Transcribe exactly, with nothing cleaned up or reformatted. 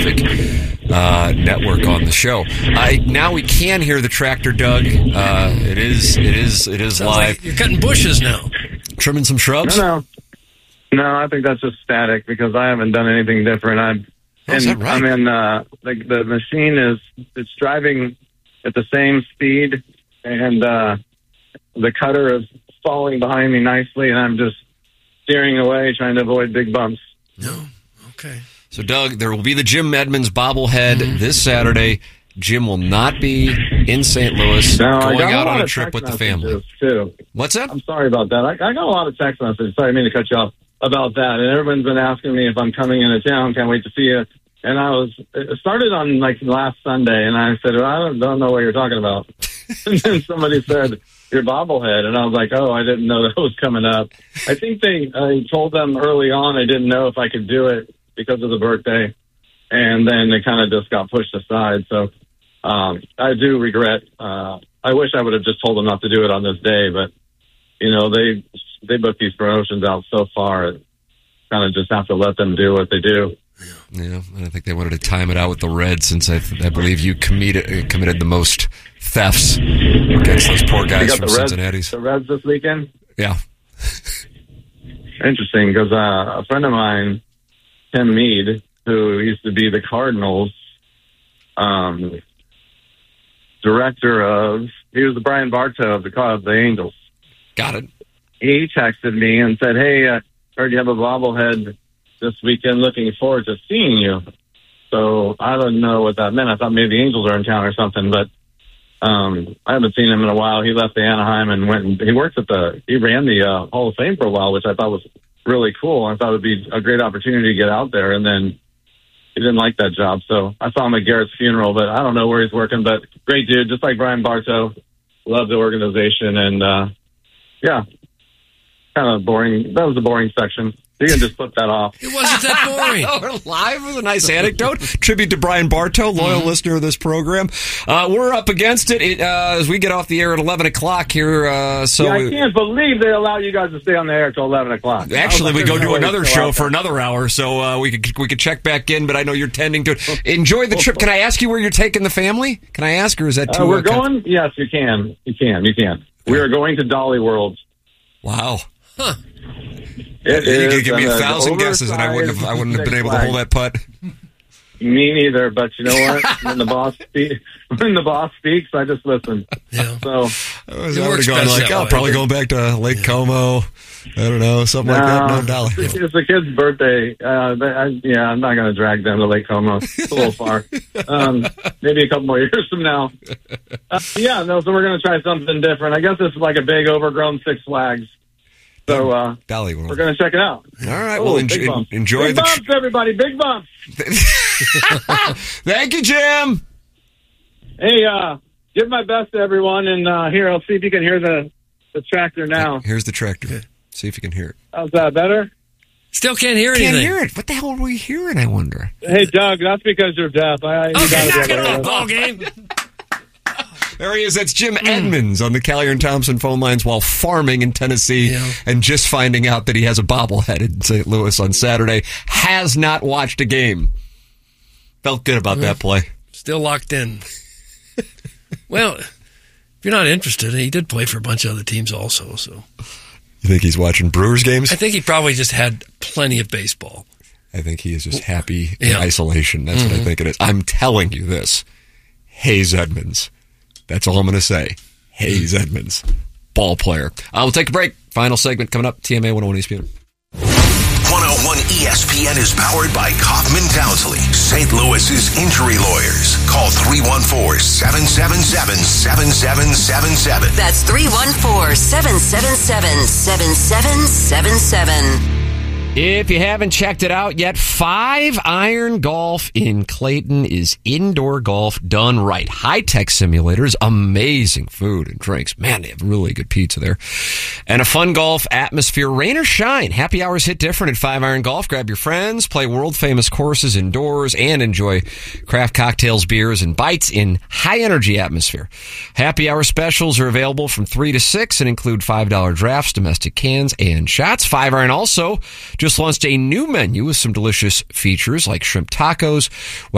terrific uh, network on the show. I now we can hear the tractor, Doug. Uh, it is it is it is Sounds live. like you're cutting bushes now. Trimming some shrubs. No, no, no. I think that's just static because I haven't done anything different. I'm. Oh, is that right? I'm in. Uh, the, the machine is it's driving at the same speed, and uh, the cutter is falling behind me nicely, and I'm just steering away, trying to avoid big bumps. No, okay. So, Doug, there will be the Jim Edmonds bobblehead Mm-hmm. this Saturday. Jim will not be in Saint Louis, No, I going got a out lot on a of trip text with the family. messages, Too. What's that? I'm sorry about that. I, I got a lot of text messages. Sorry, I didn't mean to cut you off about that. And everyone's been asking me if I'm coming into town. Can't wait to see you. And I was, it started on like last Sunday, and I said, well, I don't, don't know what you're talking about. And then somebody said, your bobblehead. And I was like, oh, I didn't know that was coming up. I think they, I told them early on I didn't know if I could do it because of the birthday. And then it kind of just got pushed aside. So um, I do regret, uh, I wish I would have just told them not to do it on this day, but you know, they, they book these promotions out so far, kind of just have to let them do what they do. Yeah, and I think they wanted to time it out with the Reds since I, I believe you committed, committed the most thefts against those poor guys from the Cincinnati. Reds, the Reds this weekend? Yeah. Interesting, because uh, a friend of mine, Tim Mead, who used to be the Cardinals um, director of, he was the Brian Bartow of the, of the Angels. Got it. He texted me and said, hey, uh, heard you have a bobblehead this weekend, looking forward to seeing you. So I don't know what that meant. I thought maybe the Angels are in town or something, but um, I haven't seen him in a while. He left the Anaheim and went and he works at the, he ran the uh, Hall of Fame for a while, which I thought was really cool. I thought it would be a great opportunity to get out there. And then he didn't like that job. So I saw him at Garrett's funeral, but I don't know where he's working, but great dude, just like Brian Bartow. Love the organization. And uh, yeah, kind of boring. That was a boring section. You can just flip that off. It wasn't that boring. We're live with a nice anecdote. Tribute to Brian Bartow, loyal mm-hmm. listener of this program. Uh, we're up against it, it uh, as we get off the air at eleven o'clock here. Uh, so yeah, I can't believe they allow you guys to stay on the air until eleven o'clock. Actually, we go do another show for another hour, so uh, we could we could check back in, but I know you're tending to it. Enjoy the trip. Can I ask you where you're taking the family? Can I ask, or is that too... Uh, we're uh, going? Yes, you can. You can. You can. We are going to Dolly World. Wow. Huh. It you is, could give me a uh, thousand guesses, and I wouldn't have. I wouldn't have been able to hold that putt. Me neither. But you know what? When the boss speaks, when the boss speaks, I just listen. Yeah. So I was, It I would works have gone best like, that oh, way. probably going back to Lake Yeah. Como. I don't know, something like that. No, Dolly. It's, it's the kid's birthday. Uh, but I, yeah, I'm not going to drag them to Lake Como. It's a little far. Um, maybe a couple more years from now. Uh, yeah, no. So we're going to try something different. I guess it's like a big, overgrown Six Flags. So uh, Dolly World. we're going to check it out. All right, Oh, well, big enjoy, bumps. enjoy big the. bumps, everybody. Big bumps. Thank you, Jim. Hey, uh, give my best to everyone, and uh, here, I'll see if you can hear the, the tractor now. Here's the tractor. See if you can hear it. How's that, better? Still can't hear anything. Can't hear it. What the hell are we hearing, I wonder? Hey, Doug, that's because you're deaf. I, you Okay, gotta knock be it able to off, hear ball game. There he is. That's Jim Edmonds on the Callier and Thompson phone lines while farming in Tennessee Yeah. and just finding out that he has a bobblehead in Saint Louis on Saturday. Has not watched a game. Felt good about that play. Still locked in. Well, if you're not interested, he did play for a bunch of other teams also. So You think he's watching Brewers games? I think he probably just had plenty of baseball. I think he is just happy in Yeah. isolation. That's Mm-hmm. what I think it is. I'm telling you this. Hayes Edmonds. That's all I'm going to say. Hayes Edmonds. Ball player. Uh, we'll take a break. Final segment coming up. T M A one oh one E S P N. one oh one E S P N is powered by Kaufman Townsley, Saint Louis's injury lawyers. Call three one four, seven seven seven, seven seven seven seven. That's three one four, seven seven seven, seven seven seven seven. If you haven't checked it out yet, Five Iron Golf in Clayton is indoor golf done right. High-tech simulators, amazing food and drinks. Man, they have really good pizza there. And a fun golf atmosphere, rain or shine. Happy hours hit different at Five Iron Golf. Grab your friends, play world-famous courses indoors, and enjoy craft cocktails, beers, and bites in high-energy atmosphere. Happy hour specials are available from three to six and include five dollar drafts, domestic cans, and shots. Five Iron also just launched a new menu with some delicious features like shrimp tacos,